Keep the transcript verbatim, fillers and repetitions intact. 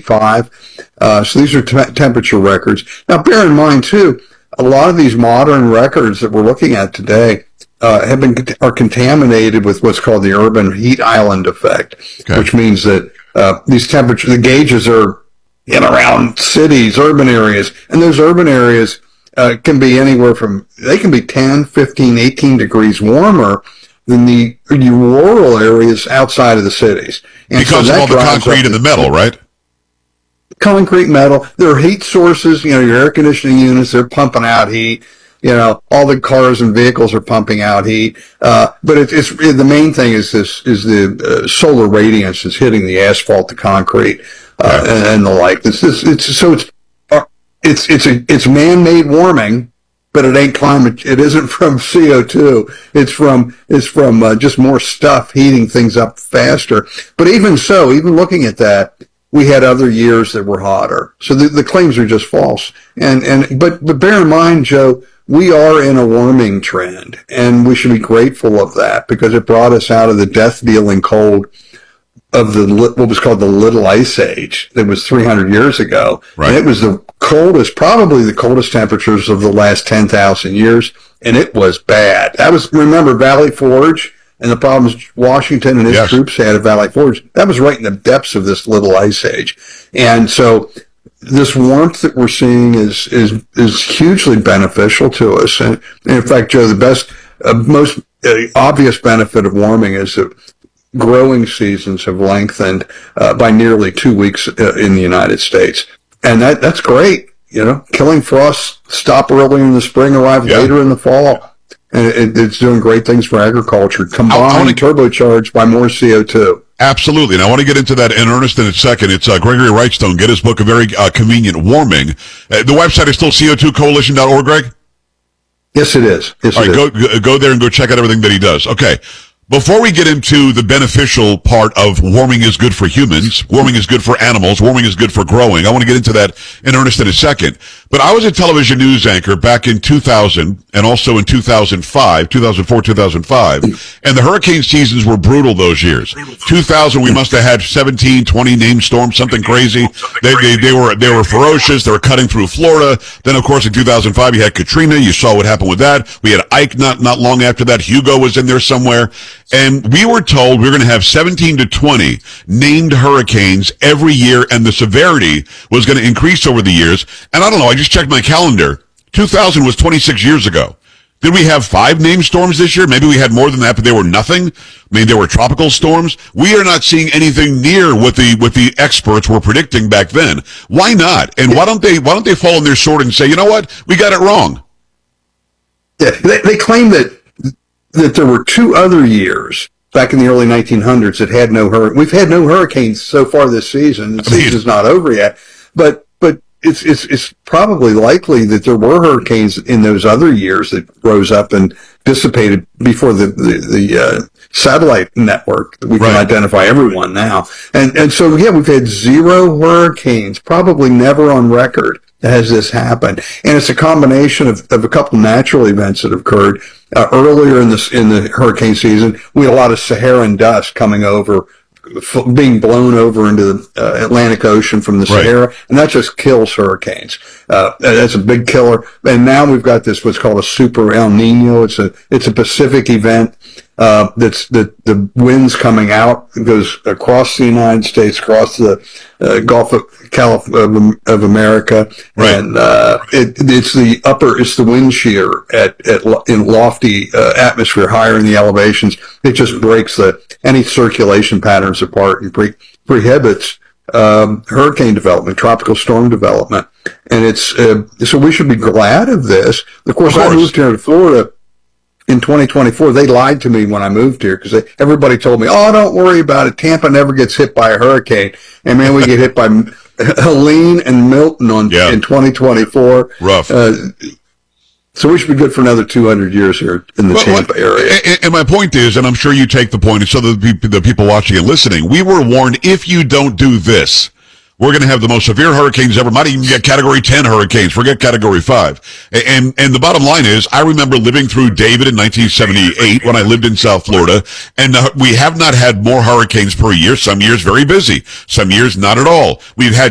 sixty-five. Uh, so these are te- temperature records. Now, bear in mind, too, a lot of these modern records that we're looking at today uh, have been are contaminated with what's called the urban heat island effect, okay. which means that uh, these temperature, the gauges are in around cities, urban areas, and those urban areas uh, can be anywhere from, they can be ten, fifteen, eighteen degrees warmer than the rural areas outside of the cities. And because so of all the concrete and the metal, right? Concrete, metal. There are heat sources, you know, your air conditioning units, they're pumping out heat. You know, all the cars and vehicles are pumping out heat. Uh, but it, it's, it, the main thing is this, is the uh, solar radiance is hitting the asphalt, the concrete, uh, and, and the like. This is, it's, so it's, uh, it's, it's a, it's man-made warming, but it ain't climate, it isn't from C O two. It's from, it's from, uh, just more stuff heating things up faster. But even so, even looking at that, we had other years that were hotter. So the, the claims are just false. And, and, but, but bear in mind, Joe, we are in a warming trend, and we should be grateful of that because it brought us out of the death-dealing cold of the what was called the Little Ice Age that was three hundred years ago. Right. And it was the coldest, probably the coldest temperatures of the last ten thousand years, and it was bad. That was, remember, Valley Forge and the problems Washington and his yes. troops had at Valley Forge. That was right in the depths of this Little Ice Age. And so this warmth that we're seeing is is is hugely beneficial to us. And, and in fact, Joe, the best, uh, most uh, obvious benefit of warming is that growing seasons have lengthened uh, by nearly two weeks uh, in the United States, and that that's great. You know, killing frosts stop early in the spring, arrive yeah. later in the fall, and it, it's doing great things for agriculture. Combined, turbocharged by more C O two. Absolutely, and I want to get into that in earnest in a second. It's uh, Gregory Wrightstone. Get his book, A Very uh, Convenient Warming. Uh, the website is still C O two coalition dot org, Greg? Yes, it is. Yes, All right, it go, go there and go check out everything that he does. Okay. Before we get into the beneficial part of warming is good for humans, warming is good for animals, warming is good for growing, I want to get into that in earnest in a second. But I was a television news anchor back in two thousand and also in two thousand five, two thousand four, two thousand five, and the hurricane seasons were brutal those years. two thousand, we must have had seventeen, twenty named storms, something crazy. They, they, they were, they were ferocious. They were cutting through Florida. Then, of course, in two thousand five, you had Katrina. You saw what happened with that. We had Ike not, not long after that. Hugo was in there somewhere. And we were told we were going to have seventeen to twenty named hurricanes every year, and the severity was going to increase over the years. And I don't know, I just checked my calendar. two thousand was twenty-six years ago. Did we have five named storms this year? Maybe we had more than that, but they were nothing. I mean, there were tropical storms. We are not seeing anything near what the what the experts were predicting back then. Why not? And why don't they why don't they fall on their sword and say, you know what, we got it wrong? Yeah, they, they claim that that there were two other years back in the early nineteen hundreds that had no hurricane. We've had no hurricanes so far this season. The season's not over yet, but but it's it's it's probably likely that there were hurricanes in those other years that rose up and dissipated before the the, the uh, satellite network. We can right. identify everyone now, and and so yeah, we've had zero hurricanes, probably never on record has this happened, and it's a combination of, of a couple natural events that have occurred uh, earlier in this in the hurricane season. We had a lot of Saharan dust coming over, f- being blown over into the uh, Atlantic Ocean from the right. Sahara, and that just kills hurricanes. Uh, that's a big killer. And now we've got this what's called a super El Nino. It's a it's a Pacific event. Uh, that's the, the winds coming out. It goes across the United States, across the uh, Gulf of, Calif- of, of America. Right. And, uh, it, it's the upper, it's the wind shear at, at, in lofty, uh, atmosphere, higher in the elevations. It just breaks the, any circulation patterns apart and pre- prohibits, um, hurricane development, tropical storm development. And it's, uh, so we should be glad of this. Of course, of course. I moved here to Florida in twenty twenty-four. They lied to me when I moved here because everybody told me, oh, don't worry about it. Tampa never gets hit by a hurricane. And man, we get hit by Helene and Milton on yeah. in twenty twenty-four. Rough. Uh, so we should be good for another two hundred years here in the well, Tampa what, area. And, and my point is, and I'm sure you take the point, and so the, the people watching and listening, we were warned, if you don't do this, we're going to have the most severe hurricanes ever. Might even get Category ten hurricanes. Forget Category five. And and the bottom line is, I remember living through David in nineteen seventy-eight when I lived in South Florida, and uh, we have not had more hurricanes per year. Some years very busy. Some years not at all. We've had